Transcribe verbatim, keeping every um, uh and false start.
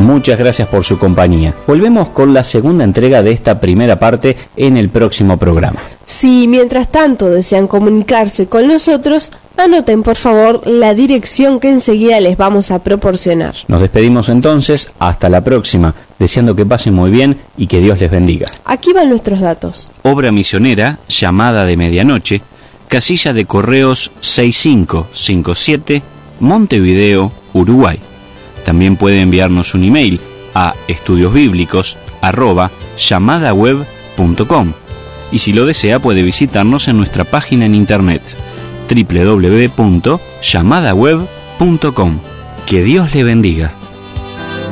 Muchas gracias por su compañía. Volvemos con la segunda entrega de esta primera parte en el próximo programa. Si mientras tanto desean comunicarse con nosotros, anoten por favor la dirección que enseguida les vamos a proporcionar. Nos despedimos entonces, hasta la próxima, deseando que pasen muy bien y que Dios les bendiga. Aquí van nuestros datos. Obra misionera, llamada de medianoche, casilla de correos seis cinco cinco siete, Montevideo, Uruguay. También puede enviarnos un email a estudiosbíblicos arroba llamadaweb punto com y si lo desea puede visitarnos en nuestra página en internet doble u doble u doble u punto llamadaweb punto com. Que Dios le bendiga.